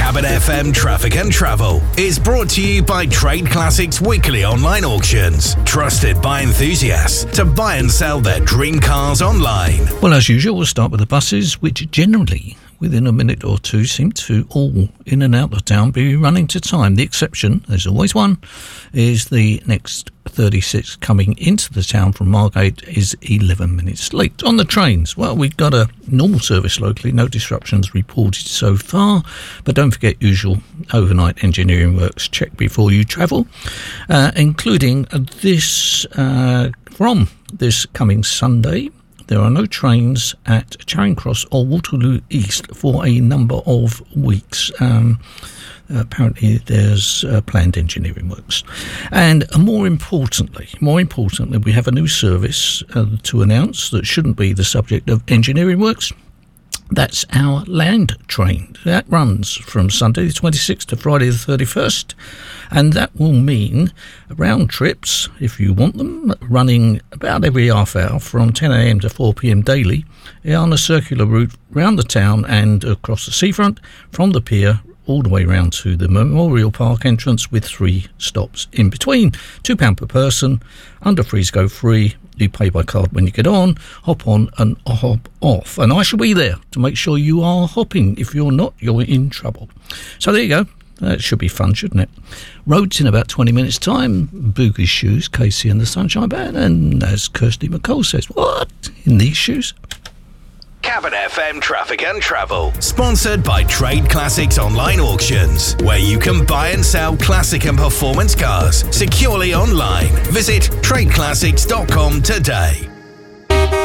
Cabin FM Traffic and Travel is brought to you by Trade Classics Weekly Online Auctions. Trusted by enthusiasts to buy and sell their dream cars online. Well, as usual, we'll start with the buses, which generally, within a minute or two, seem to all in and out of town be running to time. The exception, there's always one, is the next 36 coming into the town from Margate is 11 minutes late. On the trains, well, we've got a normal service locally, no disruptions reported so far, but don't forget usual overnight engineering works check before you travel, including this from this coming Sunday. There are no trains at Charing Cross or Waterloo East for a number of weeks. Apparently there's planned engineering works. And more importantly, we have a new service to announce that shouldn't be the subject of engineering works. That's our land train. That runs from Sunday the 26th to Friday the 31st. And that will mean round trips, if you want them, running about every half hour from 10 a.m. to 4 p.m. daily on a circular route round the town and across the seafront from the pier all the way round to the Memorial Park entrance with 3 stops in between. £2 per person, under freeze go free. You pay by card when you get on and hop off. And I shall be there to make sure you are hopping. If you're not, you're in trouble. So there you go. That should be fun, shouldn't it? Roads in about 20 minutes' time. Boogie's shoes, Casey and the Sunshine Band. And as Kirsty McCall says, what? In these shoes? Cabin FM Traffic and Travel, sponsored by Trade Classics Online Auctions, where you can buy and sell classic and performance cars securely online. Visit tradeclassics.com today.